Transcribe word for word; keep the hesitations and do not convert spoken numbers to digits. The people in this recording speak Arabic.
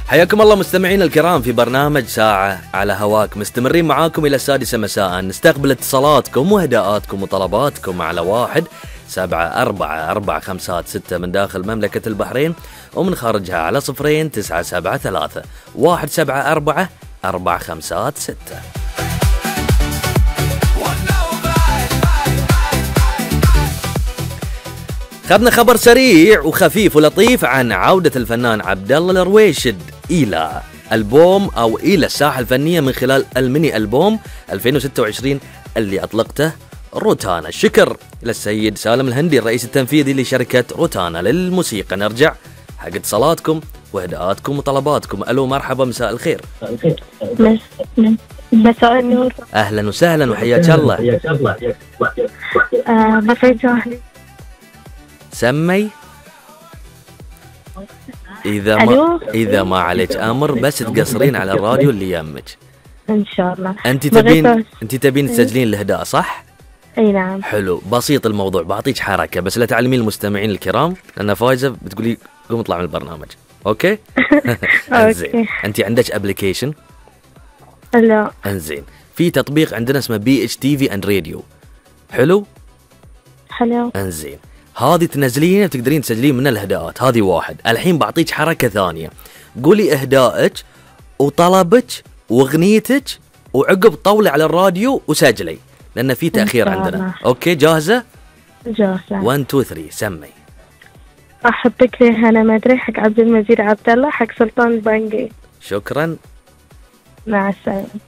حياكم الله مستمعين الكرام في برنامج ساعة على هواك، مستمرين معاكم إلى السادسة مساء. نستقبل اتصالاتكم وهداءاتكم وطلباتكم على واحد سبعة أربعة أربعة خمسات ستة من داخل مملكة البحرين، ومن خارجها على صفرين تسعة سبعة ثلاثة واحد سبعة أربعة أربعة خمسات ستة. خذنا خبر سريع وخفيف ولطيف عن عودة الفنان عبد الله الرويشد إلى ألبوم أو إلى الساحة الفنية من خلال الميني ألبوم ألفين وستة وعشرين اللي أطلقته روتانا. الشكر للسيد سالم الهندي الرئيس التنفيذي لشركة روتانا للموسيقى. نرجع حق اتصالاتكم وهداءاتكم وطلباتكم. ألو مرحبا، مساء الخير. مساء النور. أهلا وسهلا وحياك الله. آه بسيط واحد. سمي. إذا ما إذا ما عليك أمر بس تقصرين على الراديو اللي يمك إن شاء الله. أنت تبين أنت تبين تسجلين الهداء صح؟ أي نعم. حلو، بسيط الموضوع، بعطيك حركة بس لا تعلمين المستمعين الكرام لأن فايزة بتقولي قوم اطلع من البرنامج. أوكي؟ انزين. أنت عندك أبليكيشن؟ لا. انزين، في تطبيق عندنا اسمه بي اتش تي في اند راديو. حلو؟ حلو. انزين، هذه تنزلينه تقدرين تسجلين من الهداءات. هذه واحد. الحين بعطيك حركة ثانية، قولي اهدائك وطلبك واغنيتك وعقب طولي على الراديو وسجلي لأن في تأخير عندنا. اوكي جاهزة؟ جاهزة. واحد اثنين ثلاثة سمي. احبك ليه انا ما ادري، حق عبد المجيد عبد الله، حق سلطان البنقي. شكرا، مع السلامة.